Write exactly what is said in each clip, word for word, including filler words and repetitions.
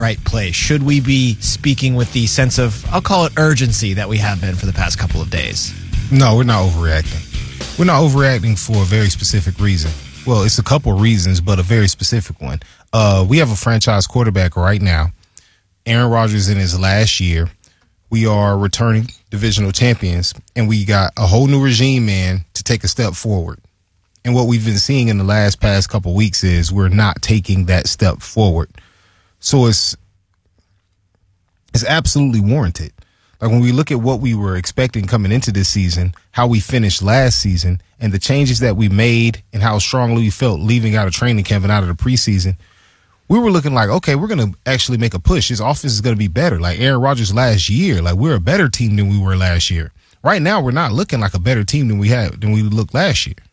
right place? Should we be speaking with the sense of, I'll call it urgency, that we have been for the past couple of days? No, we're not overreacting. We're not overreacting for a very specific reason. Well, it's a couple reasons, but a very specific one. Uh, we have a franchise quarterback right now. Aaron Rodgers in his last year. We are returning divisional champions, and we got a whole new regime in to take a step forward. And what we've been seeing in the last past couple weeks is we're not taking that step forward. So it's it's absolutely warranted. Like when we look at what we were expecting coming into this season, how we finished last season, and the changes that we made and how strongly we felt leaving out of training camp and out of the preseason, we were looking like, okay, we're going to actually make a push. This offense is going to be better. Like Aaron Rodgers last year, like we're a better team than we were last year. Right now, we're not looking like a better team than we had than we looked last year.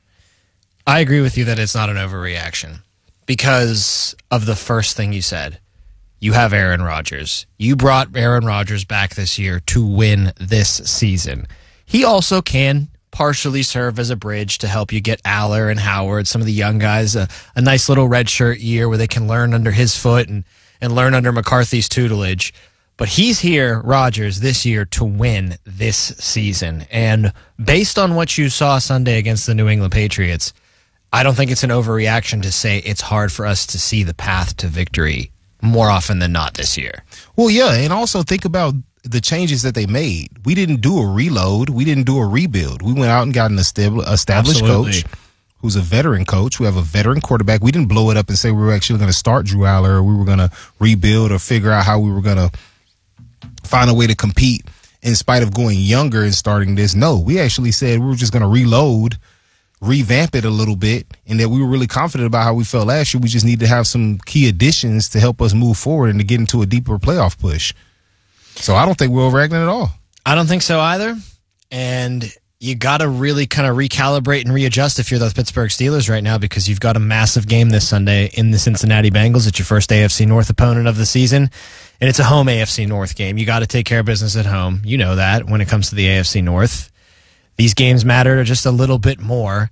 I agree with you that it's not an overreaction because of the first thing you said. You have Aaron Rodgers. You brought Aaron Rodgers back this year to win this season. He also can partially serve as a bridge to help you get Aller and Howard, some of the young guys, a, a nice little redshirt year where they can learn under his foot and, and learn under McCarthy's tutelage. But he's here, Rodgers, this year to win this season. And based on what you saw Sunday against the New England Patriots, I don't think it's an overreaction to say it's hard for us to see the path to victory more often than not this year. Well, yeah, and also think about the changes that they made. We didn't do a reload. We didn't do a rebuild. We went out and got an established Absolutely. coach who's a veteran coach. We have a veteran quarterback. We didn't blow it up and say we were actually going to start Drew Aller or we were going to rebuild or figure out how we were going to find a way to compete in spite of going younger and starting this. No, we actually said we were just going to reload, revamp it a little bit, and that we were really confident about how we felt last year. We just need to have some key additions to help us move forward and to get into a deeper playoff push. So I don't think we're overacting at all. I don't think so either. And you got to really kind of recalibrate and readjust if you're the Pittsburgh Steelers right now because you've got a massive game this Sunday in the Cincinnati Bengals. It's your first A F C North opponent of the season, and it's a home A F C North game. You got to take care of business at home. You know that when it comes to the A F C North. These games matter just a little bit more.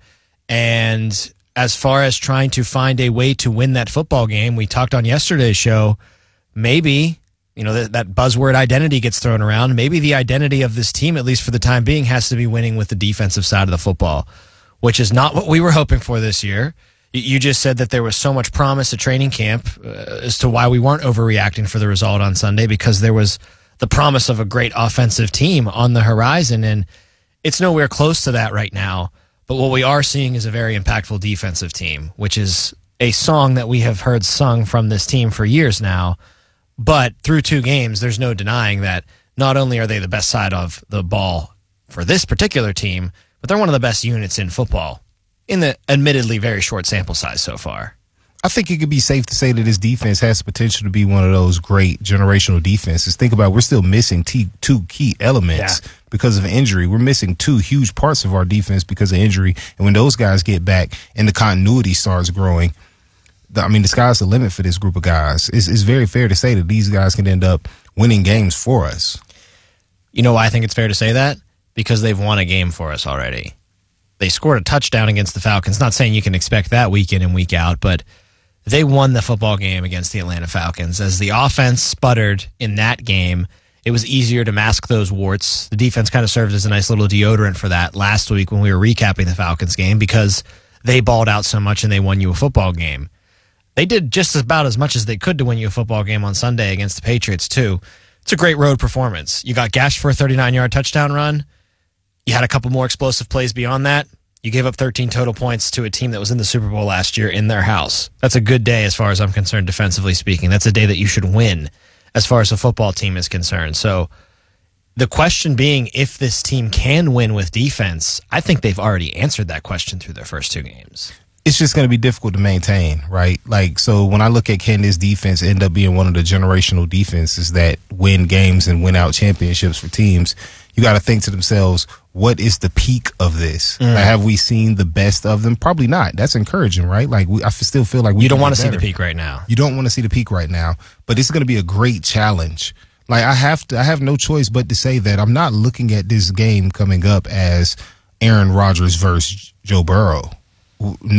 And as far as trying to find a way to win that football game, we talked on yesterday's show, maybe, you know, that, that buzzword identity gets thrown around. Maybe the identity of this team, at least for the time being, has to be winning with the defensive side of the football, which is not what we were hoping for this year. You just said that there was so much promise at training camp uh, as to why we weren't overreacting for the result on Sunday, because there was the promise of a great offensive team on the horizon, and it's nowhere close to that right now. But what we are seeing is a very impactful defensive team, which is a song that we have heard sung from this team for years now. But through two games, there's no denying that not only are they the best side of the ball for this particular team, but they're one of the best units in football in the admittedly very short sample size so far. I think it could be safe to say that this defense has the potential to be one of those great generational defenses. Think about it, we're still missing t- two key elements yeah. because of injury. We're missing two huge parts of our defense because of injury. And when those guys get back and the continuity starts growing, the, I mean, the sky's the limit for this group of guys. It's, it's very fair to say that these guys can end up winning games for us. You know why I think it's fair to say that? Because they've won a game for us already. They scored a touchdown against the Falcons. Not saying you can expect that week in and week out, but they won the football game against the Atlanta Falcons. As the offense sputtered in that game, it was easier to mask those warts. The defense kind of served as a nice little deodorant for that last week when we were recapping the Falcons game because they balled out so much and they won you a football game. They did just about as much as they could to win you a football game on Sunday against the Patriots, too. It's a great road performance. You got gashed for a thirty-nine-yard touchdown run. You had a couple more explosive plays beyond that. You gave up thirteen total points to a team that was in the Super Bowl last year in their house. That's a good day as far as I'm concerned, defensively speaking. That's a day that you should win as far as the football team is concerned. So the question being if this team can win with defense, I think they've already answered that question through their first two games. It's just going to be difficult to maintain, right? Like, so when I look at can this defense end up being one of the generational defenses that win games and win out championships for teams, you got to think to themselves, what is the peak of this? Mm. Like, have we seen the best of them? Probably not. That's encouraging, right? Like, we, I still feel like we you don't want to see the peak right now. You don't want to see the peak right now, but it's going to be a great challenge. Like, I have to, I have no choice but to say that I'm not looking at this game coming up as Aaron Rodgers versus Joe Burrow. No,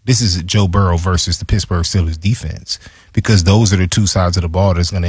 This is Joe Burrow versus the Pittsburgh Steelers defense, because those are the two sides of the ball that's going to